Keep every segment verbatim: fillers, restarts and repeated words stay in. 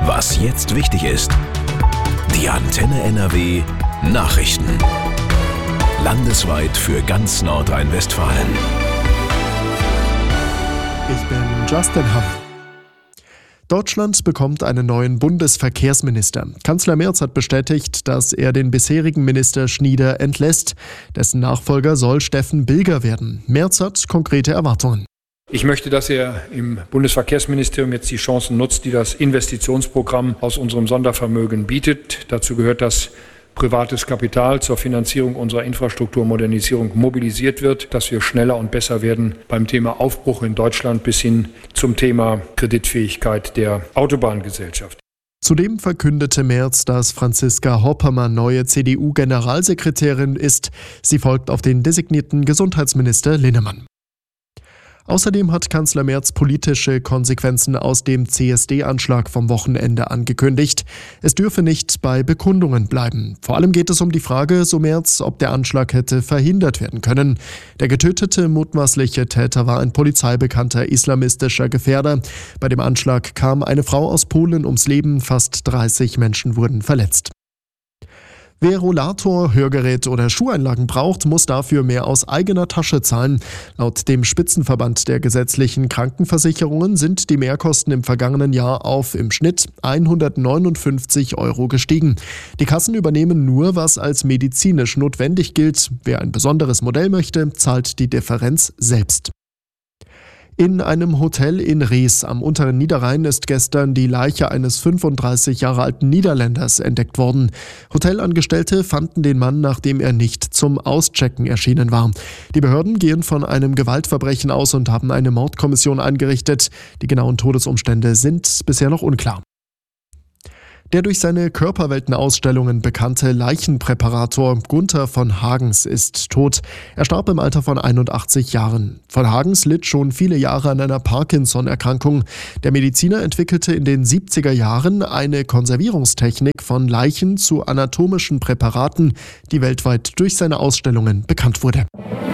Was jetzt wichtig ist. Die Antenne N R W Nachrichten. Landesweit für ganz Nordrhein-Westfalen. Ich bin Justin Hamm. Deutschland bekommt einen neuen Bundesverkehrsminister. Kanzler Merz hat bestätigt, dass er den bisherigen Minister Schnieder entlässt. Dessen Nachfolger soll Steffen Bilger werden. Merz hat konkrete Erwartungen. Ich möchte, dass er im Bundesverkehrsministerium jetzt die Chancen nutzt, die das Investitionsprogramm aus unserem Sondervermögen bietet. Dazu gehört, dass privates Kapital zur Finanzierung unserer Infrastrukturmodernisierung mobilisiert wird, dass wir schneller und besser werden beim Thema Aufbruch in Deutschland bis hin zum Thema Kreditfähigkeit der Autobahngesellschaft. Zudem verkündete Merz, dass Franziska Hoppermann neue C D U-Generalsekretärin ist. Sie folgt auf den designierten Gesundheitsminister Linnemann. Außerdem hat Kanzler Merz politische Konsequenzen aus dem C S D-Anschlag vom Wochenende angekündigt. Es dürfe nicht bei Bekundungen bleiben. Vor allem geht es um die Frage, so Merz, ob der Anschlag hätte verhindert werden können. Der getötete mutmaßliche Täter war ein polizeibekannter islamistischer Gefährder. Bei dem Anschlag kam eine Frau aus Polen ums Leben, fast dreißig Menschen wurden verletzt. Wer Rollator, Hörgerät oder Schuheinlagen braucht, muss dafür mehr aus eigener Tasche zahlen. Laut dem Spitzenverband der gesetzlichen Krankenversicherungen sind die Mehrkosten im vergangenen Jahr auf im Schnitt hundertneunundfünfzig Euro gestiegen. Die Kassen übernehmen nur, was als medizinisch notwendig gilt. Wer ein besonderes Modell möchte, zahlt die Differenz selbst. In einem Hotel in Rees am unteren Niederrhein ist gestern die Leiche eines fünfunddreißig Jahre alten Niederländers entdeckt worden. Hotelangestellte fanden den Mann, nachdem er nicht zum Auschecken erschienen war. Die Behörden gehen von einem Gewaltverbrechen aus und haben eine Mordkommission eingerichtet. Die genauen Todesumstände sind bisher noch unklar. Der durch seine Körperweltenausstellungen bekannte Leichenpräparator Gunther von Hagens ist tot. Er starb im Alter von einundachtzig Jahren. Von Hagens litt schon viele Jahre an einer Parkinson-Erkrankung. Der Mediziner entwickelte in den siebziger Jahren eine Konservierungstechnik von Leichen zu anatomischen Präparaten, die weltweit durch seine Ausstellungen bekannt wurde.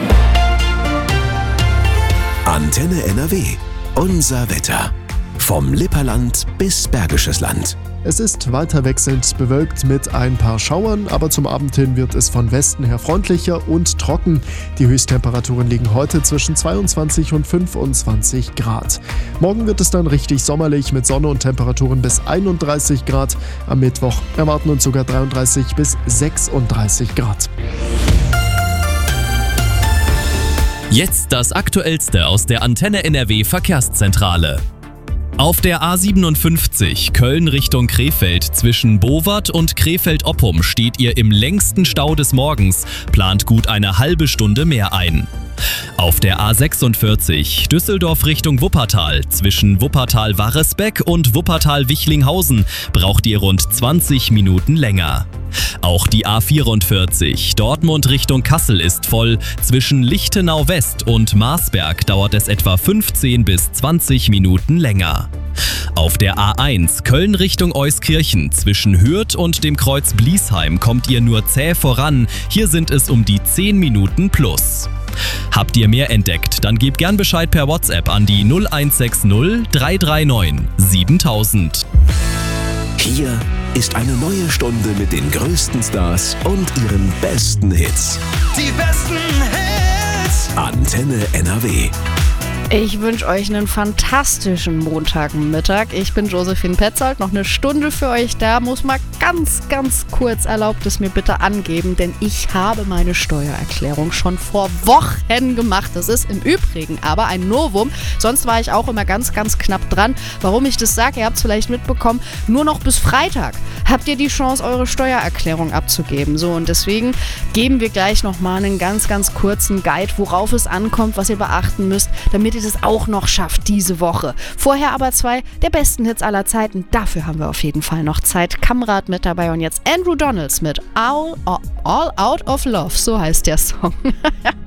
Antenne N R W. Unser Wetter. Vom Lipperland bis Bergisches Land. Es ist weiter wechselnd bewölkt mit ein paar Schauern, aber zum Abend hin wird es von Westen her freundlicher und trocken. Die Höchsttemperaturen liegen heute zwischen zweiundzwanzig und fünfundzwanzig Grad. Morgen wird es dann richtig sommerlich mit Sonne und Temperaturen bis einunddreißig Grad. Am Mittwoch erwarten uns sogar dreiunddreißig bis sechsunddreißig Grad. Jetzt das Aktuellste aus der Antenne N R W Verkehrszentrale. Auf der A siebenundfünfzig Köln Richtung Krefeld zwischen Bowart und Krefeld-Oppum steht ihr im längsten Stau des Morgens, plant gut eine halbe Stunde mehr ein. Auf der A sechsundvierzig Düsseldorf Richtung Wuppertal zwischen Wuppertal-Warresbeck und Wuppertal-Wichlinghausen braucht ihr rund zwanzig Minuten länger. Auch die A vierundvierzig Dortmund Richtung Kassel ist voll. Zwischen Lichtenau West und Marsberg dauert es etwa fünfzehn bis zwanzig Minuten länger. Auf der A eins Köln Richtung Euskirchen zwischen Hürth und dem Kreuz Bliesheim kommt ihr nur zäh voran. Hier sind es um die zehn Minuten plus. Habt ihr mehr entdeckt, dann gebt gern Bescheid per WhatsApp an die null eins sechs null drei drei neun siebentausend. Hier ist eine neue Stunde mit den größten Stars und ihren besten Hits. Die besten Hits! Antenne N R W. Ich wünsche euch einen fantastischen Montagmittag. Ich bin Josephine Petzold, noch eine Stunde für euch da. Muss mal ganz, ganz kurz, erlaubt es mir bitte angeben, denn ich habe meine Steuererklärung schon vor Wochen gemacht. Das ist im Übrigen aber ein Novum. Sonst war ich auch immer ganz, ganz knapp dran. Warum ich das sage, ihr habt es vielleicht mitbekommen, nur noch bis Freitag habt ihr die Chance, eure Steuererklärung abzugeben. So, und deswegen geben wir gleich nochmal einen ganz, ganz kurzen Guide, worauf es ankommt, was ihr beachten müsst, damit ihr es auch noch schafft diese Woche. Vorher aber zwei der besten Hits aller Zeiten. Dafür haben wir auf jeden Fall noch Zeit. Kamrat mit dabei und jetzt Andrew Donalds mit All, All Out of Love. So heißt der Song.